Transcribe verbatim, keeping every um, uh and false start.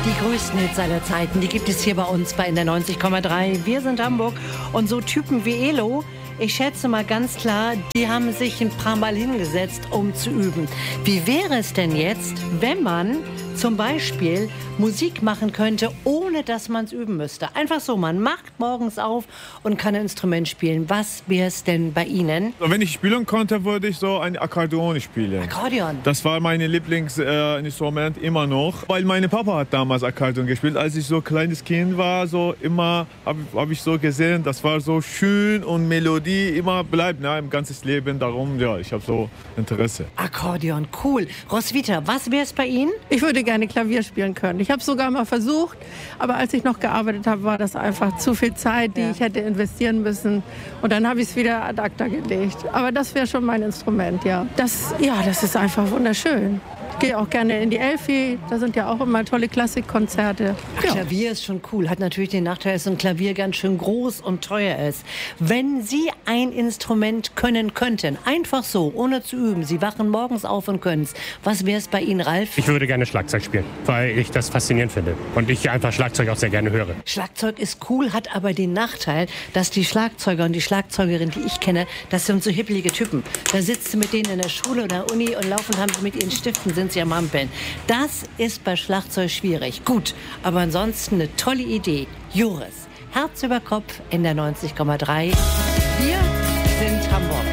Die größten Hits aller Zeiten, die gibt es hier bei uns bei in der neunzig Komma drei. Wir sind Hamburg und so Typen wie Elo, ich schätze mal ganz klar, die haben sich ein paar Mal hingesetzt, um zu üben. Wie wäre es denn jetzt, wenn man zum Beispiel Musik machen könnte, ohne dass man es üben müsste? Einfach so, man macht morgens auf und kann ein Instrument spielen. Was wäre es denn bei Ihnen? Wenn ich spielen konnte, würde ich so ein Akkordeon spielen. Akkordeon? Das war mein Lieblingsinstrument äh, immer noch, weil mein Papa hat damals Akkordeon gespielt. Als ich so ein kleines Kind war, so immer habe hab ich so gesehen, das war so schön und Melodie immer bleibt, ne, im ganzen Leben. Darum, ja, ich habe so Interesse. Akkordeon, cool. Roswitha, was wäre es bei Ihnen? Ich würde gerne Klavier spielen können. Ich habe es sogar mal versucht, aber als ich noch gearbeitet habe, war das einfach zu viel Zeit, die ja. ich hätte investieren müssen. Und dann habe ich es wieder ad acta gelegt. Aber das wäre schon mein Instrument, ja. Das, ja, das ist einfach wunderschön. Ich gehe auch gerne in die Elfi, da sind ja auch immer tolle Klassikkonzerte. Ach, ja. Klavier ist schon cool, hat natürlich den Nachteil, dass ein Klavier ganz schön groß und teuer ist. Wenn Sie ein Instrument können könnten, einfach so, ohne zu üben, Sie wachen morgens auf und können es, was wäre es bei Ihnen, Ralf? Ich würde gerne Schlagzeug spielen, weil ich das faszinierend finde und ich einfach Schlagzeug auch sehr gerne höre. Schlagzeug ist cool, hat aber den Nachteil, dass die Schlagzeuger und die Schlagzeugerin, die ich kenne, das sind so hippelige Typen. Da sitzt du mit denen in der Schule oder Uni und laufen haben sie mit ihren Stiften, sind sie am Hampeln. Das ist bei Schlagzeug schwierig. Gut, aber ansonsten eine tolle Idee. Joris, Herz über Kopf in der neunzig Komma drei. Wir sind Hamburg.